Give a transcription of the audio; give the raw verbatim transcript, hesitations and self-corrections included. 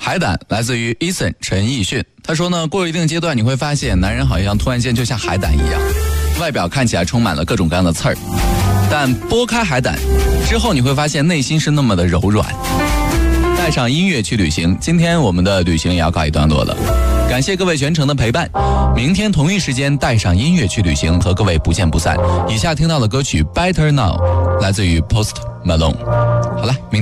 海胆来自于 Eason 陈奕迅，他说呢，过了一定阶段你会发现男人好像突然间就像海胆一样，外表看起来充满了各种各样的刺儿，但剥开海胆之后你会发现内心是那么的柔软。带上音乐去旅行，今天我们的旅行也要告一段落了，感谢各位全程的陪伴，明天同一时间带上音乐去旅行，和各位不见不散。以下听到的歌曲 Better Now 来自于 Post Malone。好了，明天